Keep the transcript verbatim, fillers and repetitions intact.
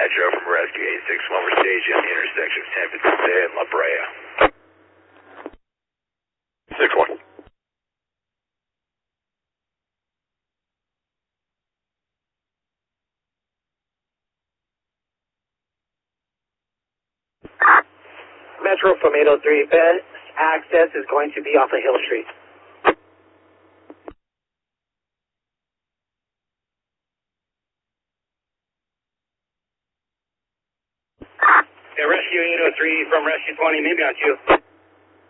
Metro from Rescue eight six one. We're staging the intersection of ten fifty and La Brea. six one. Metro from eight oh three, best access is going to be off of Hill Street. Yeah, Rescue eight oh three from Rescue twenty, maybe on you.